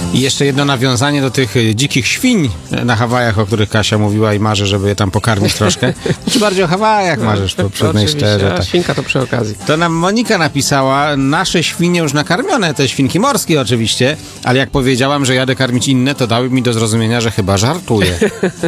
I jeszcze jedno nawiązanie do tych dzikich świń na Hawajach, o których Kasia mówiła i marzę, żeby je tam pokarmić troszkę. Czy bardziej o Hawajach marzysz, przyznaj szczerze. A świnka to przy okazji. To nam Monika napisała, nasze świnie już nakarmione, te świnki morskie oczywiście, ale jak powiedziałam, że jadę karmić inne, to dały mi do zrozumienia, że chyba żartuję.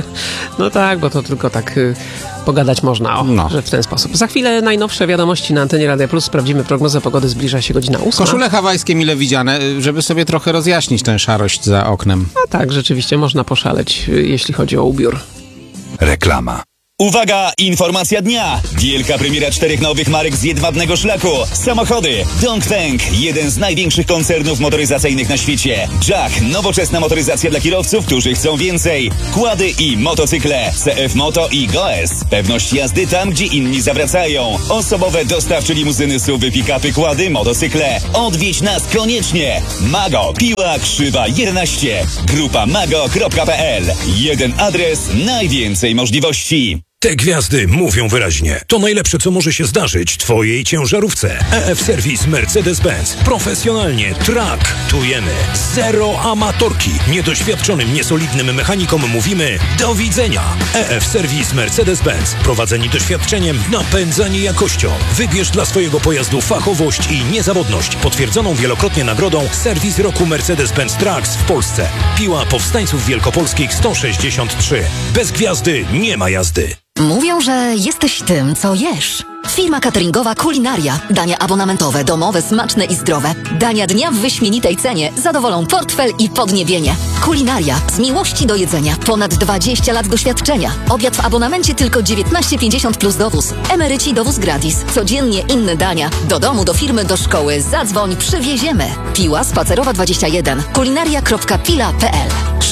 No tak, bo to tylko tak pogadać można, że w ten sposób. Za chwilę najnowsze wiadomości na antenie Radia Plus. Sprawdzimy prognozę pogody, zbliża się godzina 8. Koszule hawajskie mile widziane, żeby sobie trochę rozjaśnić tę szarość za oknem. A tak, rzeczywiście można poszaleć, jeśli chodzi o ubiór. Reklama. Uwaga! Informacja dnia! Wielka premiera 4 nowych marek z jedwabnego szlaku. Samochody. Dongfeng, jeden z największych koncernów motoryzacyjnych na świecie. Jack, nowoczesna motoryzacja dla kierowców, którzy chcą więcej. Kłady i motocykle. CF Moto i Goes. Pewność jazdy tam, gdzie inni zawracają. Osobowe dostawcze limuzyny, SUV-y, pick-upy, kłady, motocykle. Odwiedź nas koniecznie. Mago, Piła Krzywa 11. Grupa mago.pl. Jeden adres, najwięcej możliwości. Te gwiazdy mówią wyraźnie. To najlepsze, co może się zdarzyć twojej ciężarówce. EF Serwis Mercedes-Benz. Profesjonalnie traktujemy. Zero amatorki. Niedoświadczonym, niesolidnym mechanikom mówimy do widzenia. EF Serwis Mercedes-Benz. Prowadzeni doświadczeniem, napędzani jakością. Wybierz dla swojego pojazdu fachowość i niezawodność. Potwierdzoną wielokrotnie nagrodą Serwis Roku Mercedes-Benz Trucks w Polsce. Piła Powstańców Wielkopolskich 163. Bez gwiazdy nie ma jazdy. Mówią, że jesteś tym, co jesz. Firma cateringowa Kulinaria. Dania abonamentowe, domowe, smaczne i zdrowe. Dania dnia w wyśmienitej cenie zadowolą portfel i podniebienie. Kulinaria. Z miłości do jedzenia. Ponad 20 lat doświadczenia. Obiad w abonamencie tylko 19,50 plus dowóz. Emeryci dowóz gratis. Codziennie inne dania. Do domu, do firmy, do szkoły. Zadzwoń, przywieziemy. Piła Spacerowa 21. kulinaria.pila.pl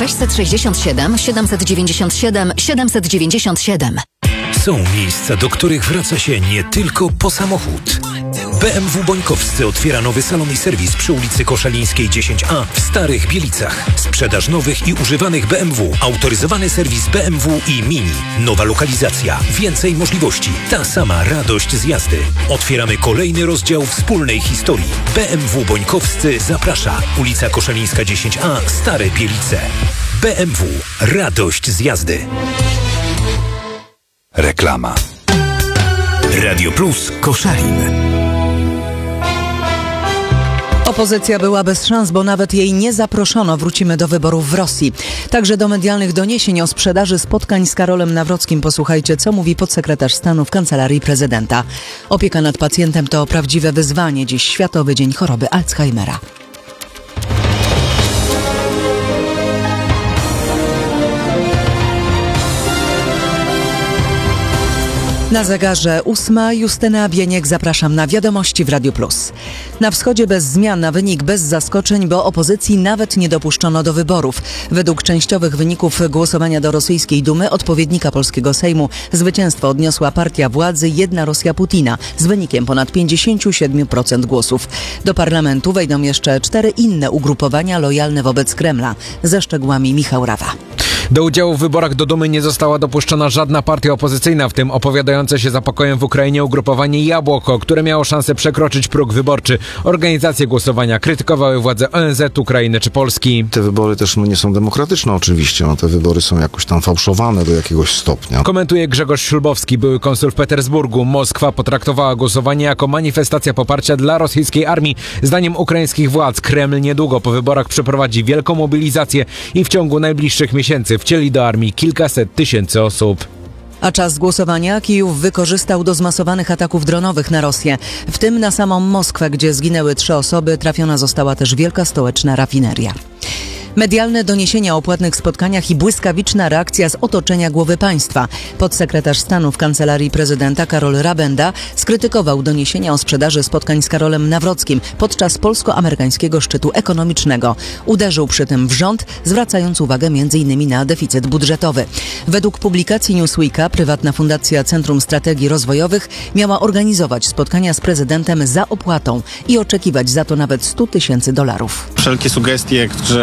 667 797 797. Są miejsca, do których wraca się nie tylko po samochód. BMW Bońkowscy otwiera nowy salon i serwis przy ulicy Koszalińskiej 10A w Starych Bielicach. Sprzedaż nowych i używanych BMW, autoryzowany serwis BMW i Mini. Nowa lokalizacja, więcej możliwości, ta sama radość z jazdy. Otwieramy kolejny rozdział wspólnej historii. BMW Bońkowscy zaprasza. Ulica Koszalińska 10A, Stare Bielice. BMW. Radość z jazdy. Reklama. Radio Plus Koszalin. Opozycja była bez szans, bo nawet jej nie zaproszono. Wrócimy do wyborów w Rosji. Także do medialnych doniesień o sprzedaży spotkań z Karolem Nawrockim. Posłuchajcie, co mówi podsekretarz stanu w Kancelarii Prezydenta. Opieka nad pacjentem to prawdziwe wyzwanie. Dziś Światowy Dzień Choroby Alzheimera. Na zegarze 8. Justyna Bieniek, zapraszam na wiadomości w Radiu Plus. Na wschodzie bez zmian, na wynik bez zaskoczeń, bo opozycji nawet nie dopuszczono do wyborów. Według częściowych wyników głosowania do rosyjskiej Dumy, odpowiednika polskiego Sejmu, zwycięstwo odniosła partia władzy Jedna Rosja Putina z wynikiem ponad 57% głosów. Do parlamentu wejdą jeszcze 4 inne ugrupowania lojalne wobec Kremla. Ze szczegółami Michał Rawa. Do udziału w wyborach do Dumy nie została dopuszczona żadna partia opozycyjna, w tym opowiadające się za pokojem w Ukrainie ugrupowanie Jabłoko, które miało szansę przekroczyć próg wyborczy. Organizacje głosowania krytykowały władze ONZ, Ukrainy czy Polski. Te wybory też nie są demokratyczne oczywiście, te wybory są jakoś tam fałszowane do jakiegoś stopnia. Komentuje Grzegorz Ślubowski, były konsul w Petersburgu. Moskwa potraktowała głosowanie jako manifestacja poparcia dla rosyjskiej armii. Zdaniem ukraińskich władz Kreml niedługo po wyborach przeprowadzi wielką mobilizację i w ciągu najbliższych miesięcy wcieli do armii kilkaset tysięcy osób. A czas głosowania Kijów wykorzystał do zmasowanych ataków dronowych na Rosję, w tym na samą Moskwę, gdzie zginęły 3 osoby. Trafiona została też wielka stołeczna rafineria. Medialne doniesienia o płatnych spotkaniach i błyskawiczna reakcja z otoczenia głowy państwa. Podsekretarz stanu w Kancelarii Prezydenta Karol Rabenda skrytykował doniesienia o sprzedaży spotkań z Karolem Nawrockim podczas polsko-amerykańskiego szczytu ekonomicznego. Uderzył przy tym w rząd, zwracając uwagę m.in. na deficyt budżetowy. Według publikacji Newsweeka prywatna fundacja Centrum Strategii Rozwojowych miała organizować spotkania z prezydentem za opłatą i oczekiwać za to nawet $100,000. Wszelkie sugestie, że nie wiem,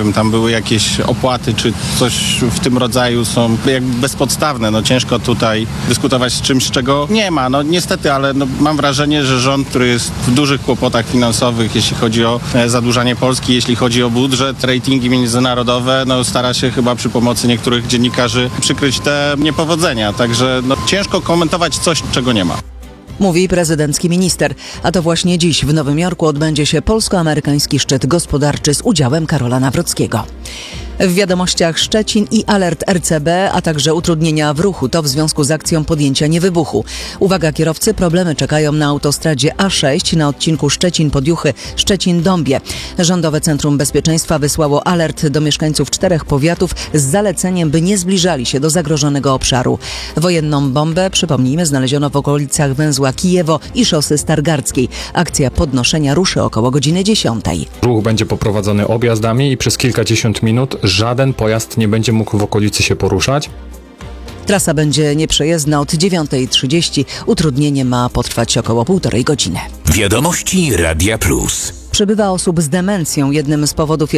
wiem, tam były jakieś opłaty, czy coś w tym rodzaju są jakby bezpodstawne. No ciężko tutaj dyskutować z czymś, czego nie ma. No niestety, ale no, mam wrażenie, że rząd, który jest w dużych kłopotach finansowych, jeśli chodzi o zadłużanie Polski, jeśli chodzi o budżet, ratingi międzynarodowe, no stara się chyba przy pomocy niektórych dziennikarzy przykryć te niepowodzenia. Także no, ciężko komentować coś, czego nie ma. Mówi prezydencki minister. A to właśnie dziś w Nowym Jorku odbędzie się polsko-amerykański szczyt gospodarczy z udziałem Karola Nawrockiego. W wiadomościach Szczecin i alert RCB, a także utrudnienia w ruchu. To w związku z akcją podjęcia niewybuchu. Uwaga kierowcy, problemy czekają na autostradzie A6 na odcinku Szczecin-Podjuchy, Szczecin-Dąbie. Rządowe Centrum Bezpieczeństwa wysłało alert do mieszkańców 4 powiatów z zaleceniem, by nie zbliżali się do zagrożonego obszaru. Wojenną bombę, przypomnijmy, znaleziono w okolicach węzła Kijewo i szosy Stargardzkiej. Akcja podnoszenia ruszy około godziny 10. Ruch będzie poprowadzony objazdami i przez kilkadziesiąt minut żaden pojazd nie będzie mógł w okolicy się poruszać. Trasa będzie nieprzejezdna od 9:30. Utrudnienie ma potrwać około 1,5 godziny. Wiadomości Radia Plus. Przybywa osób z demencją. Jednym z powodów